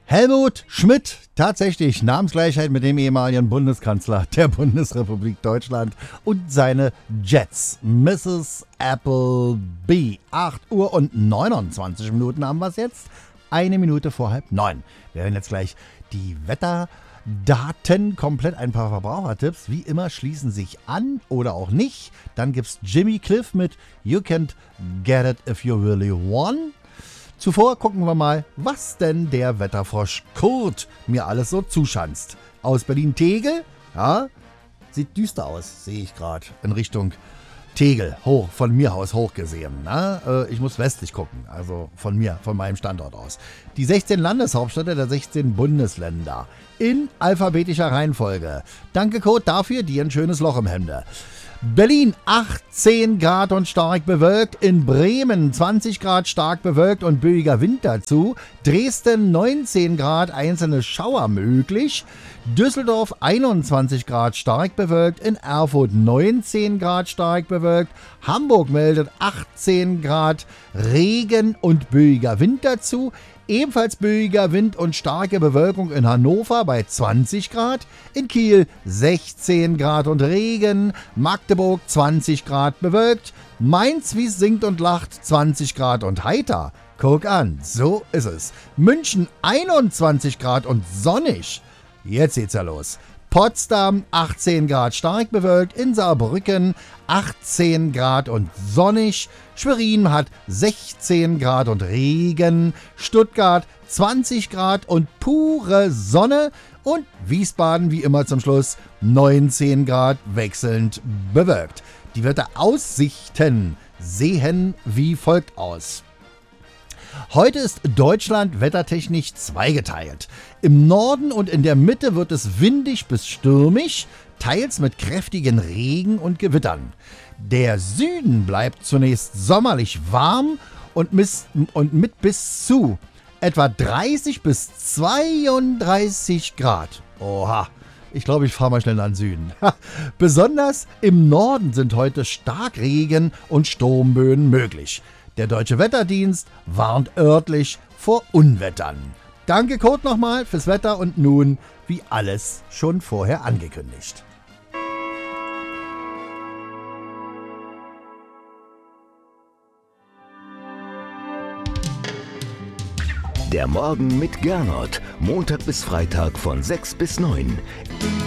Helmut Schmidt, tatsächlich Namensgleichheit mit dem ehemaligen Bundeskanzler der Bundesrepublik Deutschland und seine Jets. Mrs. Appleby. 8 Uhr und 29 Minuten haben wir es jetzt. 1 Minute vor 8:30. Wir werden jetzt gleich die Wetterdaten, komplett ein paar Verbrauchertipps, wie immer schließen sich an oder auch nicht. Dann gibt's Jimmy Cliff mit You Can't Get It If You Really Want. Zuvor gucken wir mal, was denn der Wetterfrosch Kurt mir alles so zuschanzt. Aus Berlin-Tegel, ja, sieht düster aus, sehe ich gerade, in Richtung Tegel, hoch, von mir aus hoch gesehen. Na? Ich muss westlich gucken, also von meinem Standort aus. Die 16 Landeshauptstädte der 16 Bundesländer in alphabetischer Reihenfolge. Danke, Kurt, dafür, dir ein schönes Loch im Hemde. Berlin 18 Grad und stark bewölkt, in Bremen 20 Grad stark bewölkt und böiger Wind dazu, Dresden 19 Grad, einzelne Schauer möglich, Düsseldorf 21 Grad stark bewölkt, in Erfurt 19 Grad stark bewölkt, Hamburg meldet 18 Grad Regen und böiger Wind dazu, ebenfalls böiger Wind und starke Bewölkung in Hannover bei 20 Grad, in Kiel 16 Grad und Regen, Magdeburg 20 Grad bewölkt, Mainz, wie es singt und lacht, 20 Grad und heiter. Guck an, so ist es. München 21 Grad und sonnig. Jetzt geht's ja los. Potsdam 18 Grad stark bewölkt, in Saarbrücken 18 Grad und sonnig, Schwerin hat 16 Grad und Regen, Stuttgart 20 Grad und pure Sonne und Wiesbaden wie immer zum Schluss 19 Grad wechselnd bewölkt. Die Wetteraussichten sehen wie folgt aus. Heute ist Deutschland wettertechnisch zweigeteilt. Im Norden und in der Mitte wird es windig bis stürmisch, teils mit kräftigen Regen und Gewittern. Der Süden bleibt zunächst sommerlich warm und mit bis zu etwa 30 bis 32 Grad. Oha, ich glaube, ich fahre mal schnell an den Süden. Besonders im Norden sind heute Starkregen und Sturmböen möglich. Der Deutsche Wetterdienst warnt örtlich vor Unwettern. Danke, Kurt, nochmal fürs Wetter und nun, wie alles schon vorher angekündigt. Der Morgen mit Gernot. Montag bis Freitag von 6 bis 9.